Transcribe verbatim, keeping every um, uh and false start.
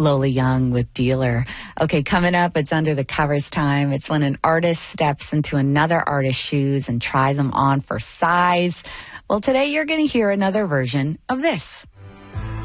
Lola Young with Dealer. Okay, coming up, it's Under the Covers time. It's when an artist steps into another artist's shoes and tries them on for size. Well, today you're going to hear another version of this.